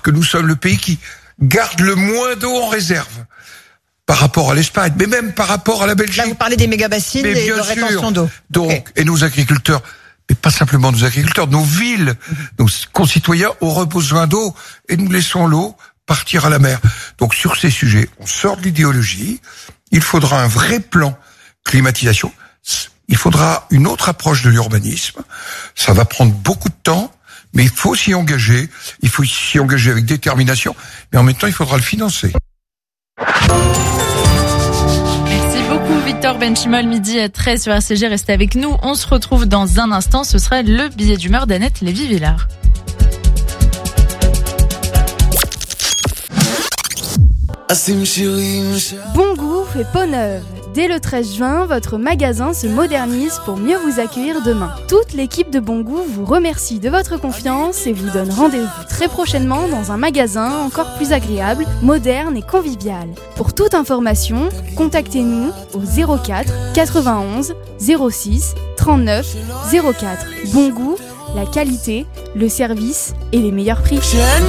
que nous sommes le pays qui garde le moins d'eau en réserve par rapport à l'Espagne, mais même par rapport à la Belgique. Là, vous parlez des méga-bassines et de rétention d'eau. Donc, okay. Et nos agriculteurs, mais pas simplement nos agriculteurs, nos villes, nos concitoyens auront besoin d'eau et nous laissons l'eau partir à la mer. Donc sur ces sujets, on sort de l'idéologie, il faudra un vrai plan climatisation, il faudra une autre approche de l'urbanisme, ça va prendre beaucoup de temps, mais il faut s'y engager avec détermination, mais en même temps il faudra le financer. Merci beaucoup Victor Benchimol, midi 13 sur RCG, restez avec nous, on se retrouve dans un instant, ce sera le billet d'humeur d'Annette Lévy-Villard. Bon goût fait peau neuve. Dès le 13 juin, votre magasin se modernise pour mieux vous accueillir demain. Toute l'équipe de Bon Goût vous remercie de votre confiance et vous donne rendez-vous très prochainement dans un magasin encore plus agréable, moderne et convivial. Pour toute information, contactez-nous au 04 91 06 39 04. Bon Goût, la qualité, le service et les meilleurs prix.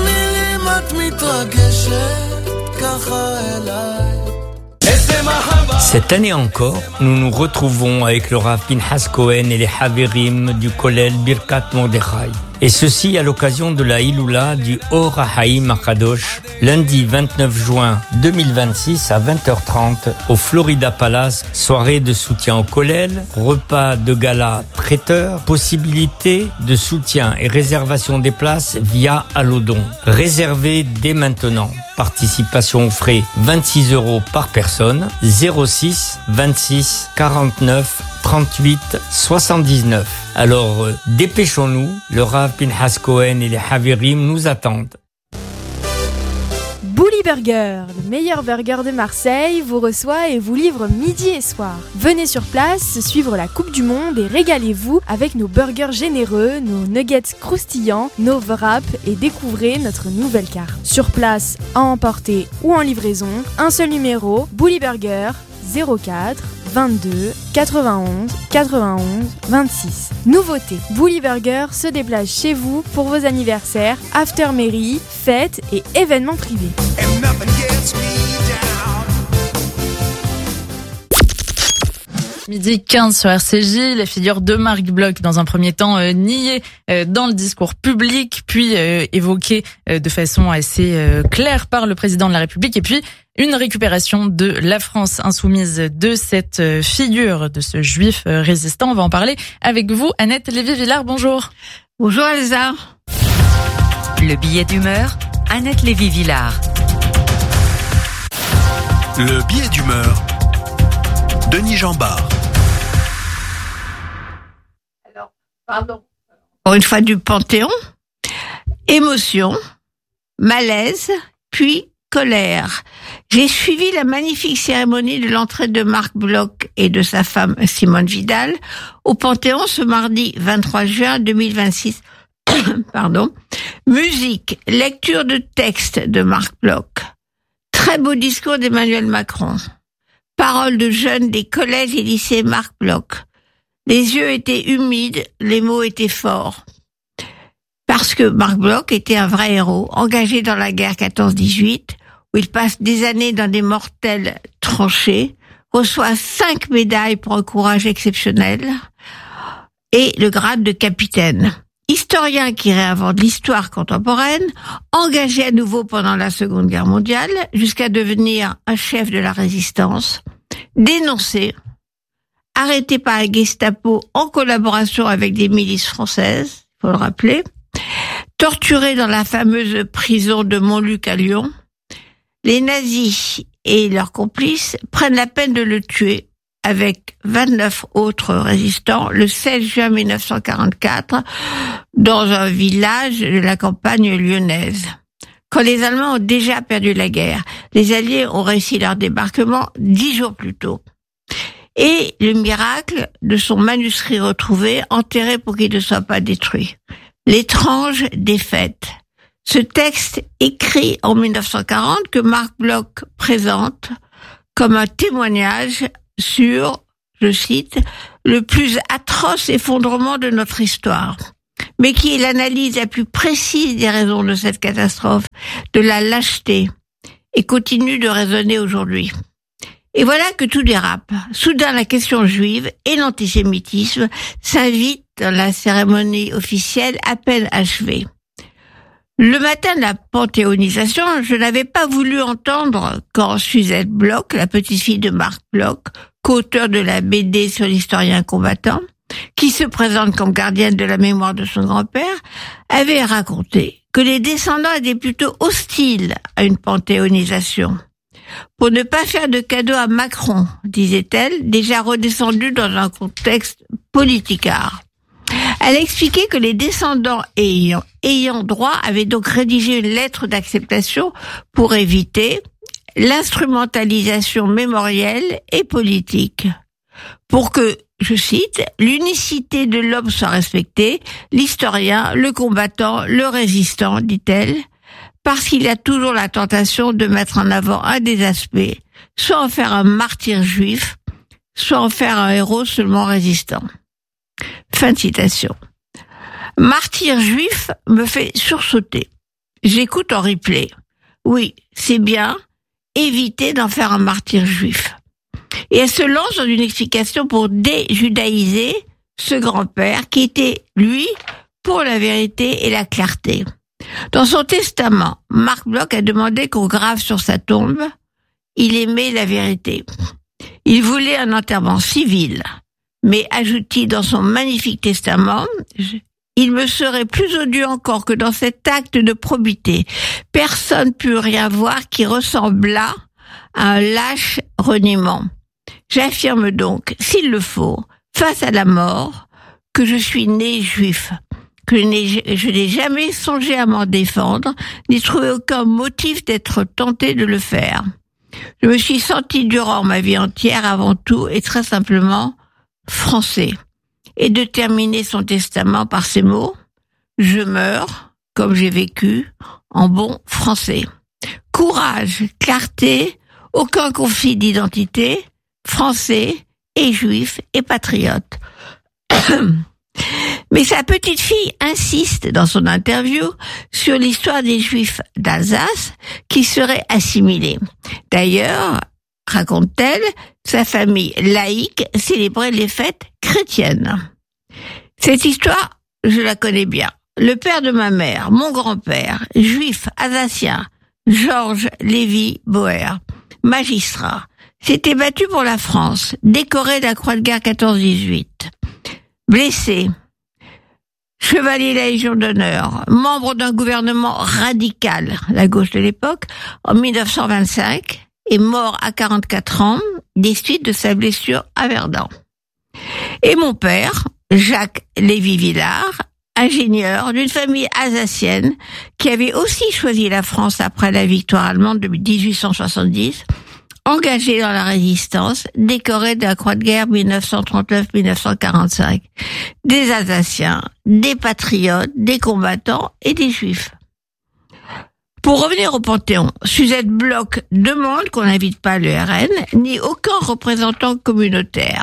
Cette année encore, nous nous retrouvons avec le Rav Pinhas Cohen et les Haverim du Kollel Birkat Mordechai. Et ceci à l'occasion de la Hiloula du Or HaHaim HaKadosh, lundi 29 juin 2026 à 20h30 au Florida Palace, soirée de soutien au Kollel, repas de gala traiteur, possibilité de soutien et réservation des places via Allodon. Réservez dès maintenant. Participation aux frais 26 € par personne, 06 26 49 38 79. Alors, dépêchons-nous, le Rav Pinhas Cohen et les Haverim nous attendent. Bully Burger, le meilleur burger de Marseille, vous reçoit et vous livre midi et soir. Venez sur place, suivre la Coupe du Monde et régalez-vous avec nos burgers généreux, nos nuggets croustillants, nos wraps et découvrez notre nouvelle carte. Sur place, à emporter ou en livraison, un seul numéro, Bully Burger, 04 22 91 91 26. Nouveauté, Bully Burger se déplace chez vous pour vos anniversaires, after mairie, fêtes et événements privés. Midi 15 sur RCJ, la figure de Marc Bloch, dans un premier temps niée dans le discours public, puis évoquée de façon assez claire par le président de la République, et puis une récupération de la France insoumise de cette figure, de ce juif résistant. On va en parler avec vous, Annette Lévy-Villard, bonjour. Bonjour Elsa. Le billet d'humeur, Annette Lévy-Villard. Le billet d'humeur, Denis Jambard. Encore une fois du Panthéon. Émotion, malaise, puis colère. J'ai suivi la magnifique cérémonie de l'entrée de Marc Bloch et de sa femme Simone Vidal au Panthéon ce mardi 23 juin 2026. Musique, lecture de texte de Marc Bloch. Très beau discours d'Emmanuel Macron. Paroles de jeunes des collèges et lycées Marc Bloch. Les yeux étaient humides, les mots étaient forts. Parce que Marc Bloch était un vrai héros, engagé dans la guerre 14-18, où il passe des années dans des mortelles tranchées, reçoit 5 médailles pour un courage exceptionnel, et le grade de capitaine. Historien qui réinvente l'histoire contemporaine, engagé à nouveau pendant la Seconde Guerre mondiale, jusqu'à devenir un chef de la résistance, dénoncé, arrêté par la Gestapo en collaboration avec des milices françaises, il faut le rappeler, torturé dans la fameuse prison de Montluc à Lyon. Les nazis et leurs complices prennent la peine de le tuer avec 29 autres résistants le 16 juin 1944 dans un village de la campagne lyonnaise. Quand les Allemands ont déjà perdu la guerre, les Alliés ont réussi leur débarquement 10 jours plus tôt. Et le miracle de son manuscrit retrouvé, enterré pour qu'il ne soit pas détruit. L'étrange défaite. Ce texte écrit en 1940 que Marc Bloch présente comme un témoignage sur, je cite, le plus atroce effondrement de notre histoire. mais qui est l'analyse la plus précise des raisons de cette catastrophe, de la lâcheté, et continue de résonner aujourd'hui. Et voilà que tout dérape. Soudain, la question juive et l'antisémitisme s'invitent dans la cérémonie officielle à peine achevée. Le matin de la panthéonisation, je n'avais pas voulu entendre quand Suzette Bloch, la petite-fille de Marc Bloch, co-auteur de la BD sur l'historien combattant, qui se présente comme gardienne de la mémoire de son grand-père, avait raconté que les descendants étaient plutôt hostiles à une panthéonisation. Pour ne pas faire de cadeau à Macron, disait-elle, déjà redescendu dans un contexte politicard. Elle expliquait que les descendants ayant droit avaient donc rédigé une lettre d'acceptation pour éviter l'instrumentalisation mémorielle et politique. Pour que, je cite, l'unicité de l'homme soit respectée, l'historien, le combattant, le résistant, dit-elle, parce qu'il a toujours la tentation de mettre en avant un des aspects, soit en faire un martyr juif, soit en faire un héros seulement résistant. Fin de citation. Martyr juif me fait sursauter. J'écoute en replay. Oui, c'est bien, éviter d'en faire un martyr juif. Et elle se lance dans une explication pour déjudaïser ce grand-père qui était, lui, pour la vérité et la clarté. Dans son testament, Marc Bloch a demandé qu'on grave sur sa tombe « Il aimait la vérité ». Il voulait un enterrement civil, mais ajoute-t-il dans son magnifique testament « Il me serait plus odieux encore que dans cet acte de probité. Personne ne put rien voir qui ressemblât à un lâche reniement. J'affirme donc, s'il le faut, face à la mort, que je suis né juif, que je n'ai jamais songé à m'en défendre, ni trouvé aucun motif d'être tenté de le faire. Je me suis senti durant ma vie entière avant tout et très simplement français. » Et de terminer son testament par ces mots « Je meurs, comme j'ai vécu, en bon français. » Courage, clarté, aucun conflit d'identité, français et juif et patriote. Mais sa petite fille insiste dans son interview sur l'histoire des Juifs d'Alsace qui seraient assimilés. D'ailleurs, raconte-t-elle, sa famille laïque célébrait les fêtes chrétiennes. Cette histoire, je la connais bien. Le père de ma mère, mon grand-père, juif alsacien, Georges Lévy Boer, magistrat, s'était battu pour la France, décoré de la Croix de guerre 14-18. Blessé, chevalier de la Légion d'honneur, membre d'un gouvernement radical, la gauche de l'époque, en 1925, est mort à 44 ans des suites de sa blessure à Verdun. Et mon père, Jacques Lévy-Villard, ingénieur d'une famille alsacienne qui avait aussi choisi la France après la victoire allemande de 1870, engagé dans la résistance, décoré de la Croix de guerre 1939-1945. Des Alsaciens, des patriotes, des combattants et des Juifs. Pour revenir au Panthéon, Suzette Bloch demande qu'on n'invite pas le RN, ni aucun représentant communautaire.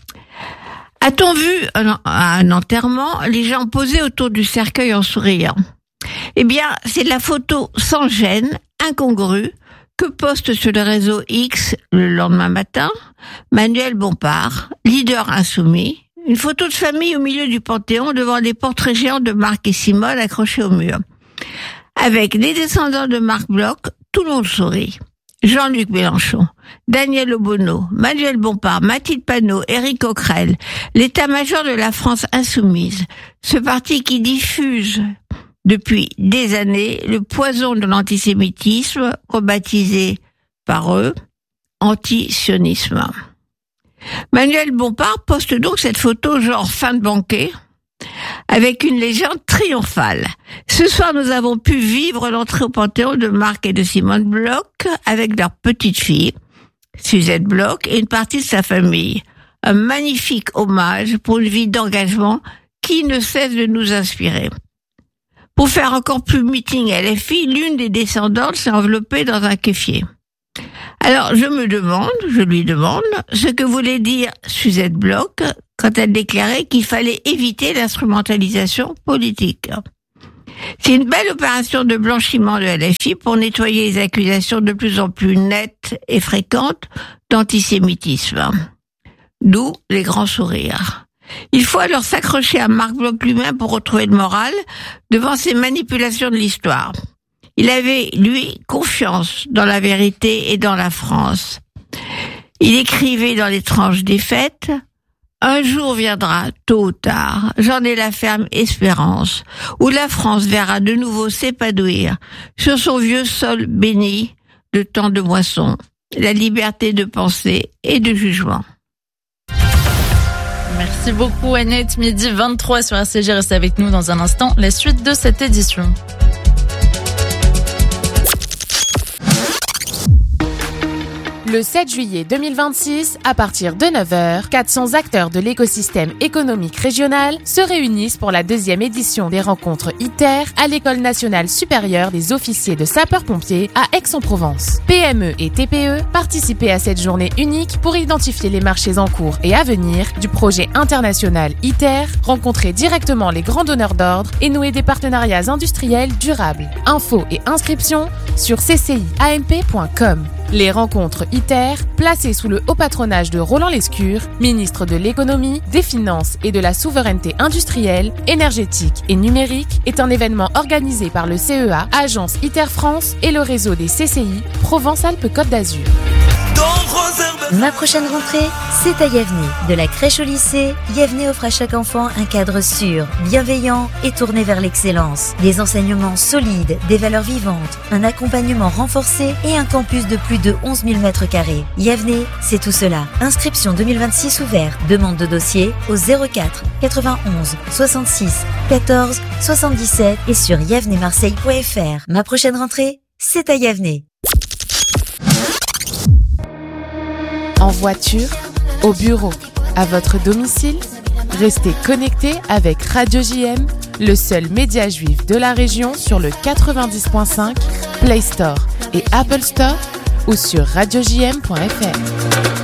A-t-on vu à un enterrement les gens posés autour du cercueil en souriant? Eh bien, c'est la photo sans gêne, incongrue, que poste sur le réseau X le lendemain matin Manuel Bompard, leader insoumis, une photo de famille au milieu du Panthéon devant les portraits géants de Marc et Simone accrochés au mur. Avec les descendants de Marc Bloch, tout le monde sourit. Jean-Luc Mélenchon, Daniel Obono, Manuel Bompard, Mathilde Panot, Éric Coquerel, l'état-major de la France insoumise, ce parti qui diffuse depuis des années le poison de l'antisémitisme, rebaptisé par eux anti-sionisme. Manuel Bompard poste donc cette photo genre fin de banquet, avec une légende triomphale. Ce soir, nous avons pu vivre l'entrée au Panthéon de Marc et de Simone Bloch avec leur petite fille, Suzette Bloch, et une partie de sa famille. Un magnifique hommage pour une vie d'engagement qui ne cesse de nous inspirer. Pour faire encore plus meeting LFI, l'une des descendantes s'est enveloppée dans un kéfier. Alors, je lui demande ce que voulait dire Suzette Bloch quand elle déclarait qu'il fallait éviter l'instrumentalisation politique. C'est une belle opération de blanchiment de LFI pour nettoyer les accusations de plus en plus nettes et fréquentes d'antisémitisme. D'où les grands sourires. Il faut alors s'accrocher à Marc Bloch lui-même pour retrouver le moral devant ces manipulations de l'histoire. Il avait, lui, confiance dans la vérité et dans la France. Il écrivait dans les tranches des fêtes: « Un jour viendra, tôt ou tard, j'en ai la ferme espérance, où la France verra de nouveau s'épanouir sur son vieux sol béni de tant de moissons, la liberté de pensée et de jugement. » Merci beaucoup Annette, midi 23 sur RCJ. Restez avec nous dans un instant, la suite de cette édition. Le 7 juillet 2026, à partir de 9h, 400 acteurs de l'écosystème économique régional se réunissent pour la 2e édition des rencontres ITER à l'École nationale supérieure des officiers de sapeurs-pompiers à Aix-en-Provence. PME et TPE participent à cette journée unique pour identifier les marchés en cours et à venir du projet international ITER, rencontrer directement les grands donneurs d'ordre et nouer des partenariats industriels durables. Infos et inscriptions sur cciamp.com. Les rencontres ITER, placées sous le haut patronage de Roland Lescure, ministre de l'économie, des finances et de la souveraineté industrielle, énergétique et numérique, est un événement organisé par le CEA, Agence ITER France et le réseau des CCI Provence-Alpes-Côte d'Azur. Ma prochaine rentrée, c'est à Yavney. De la crèche au lycée, Yavney offre à chaque enfant un cadre sûr, bienveillant et tourné vers l'excellence. Des enseignements solides, des valeurs vivantes, un accompagnement renforcé et un campus de plus de 11 000 m². Yavney, c'est tout cela. Inscription 2026 ouverte. Demande de dossier au 04 91 66 14 77 et sur yavneymarseille.fr. Ma prochaine rentrée, c'est à Yavney. En voiture, au bureau, à votre domicile, restez connectés avec Radio JM, le seul média juif de la région sur le 90.5, Play Store et Apple Store ou sur radiojm.fr.